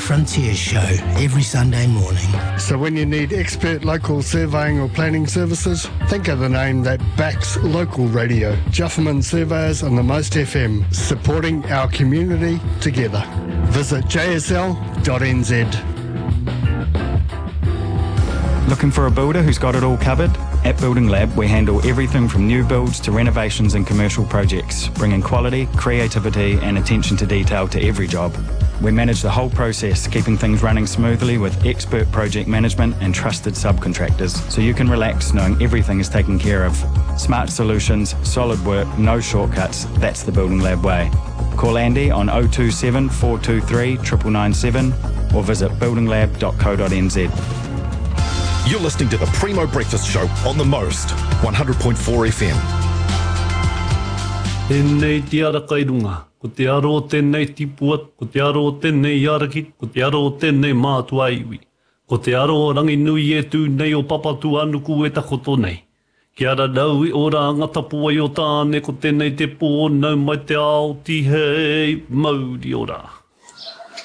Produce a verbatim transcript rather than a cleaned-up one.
Frontiers Show every Sunday morning. So when you need expert local surveying or planning services, think of the name that backs local radio. Jufferman Surveyors on the Most F M, supporting our community together. Visit j s l dot n z. Looking for a builder who's got it all covered? At Building Lab, we handle everything from new builds to renovations and commercial projects, bringing quality, creativity and attention to detail to every job. We manage the whole process, keeping things running smoothly with expert project management and trusted subcontractors, so you can relax knowing everything is taken care of. Smart solutions, solid work, no shortcuts. That's the Building Lab way. Call Andy on oh two seven, four two three, nine nine seven or visit building lab dot co dot n z. You're listening to the Primo Breakfast Show on the Most, one hundred point four F M. Tēnei te ara kairunga, ko te aro tēnei tipuat, ko te aro tēnei araki, ko te aro tēnei mātua iwi. Ko te aro rangi nui e tū nei o papatu anuku e takoto nei. Ki ara nau i ora angata pua i o tāne ko tēnei te pō nau mai te ao ti hei mauri ora.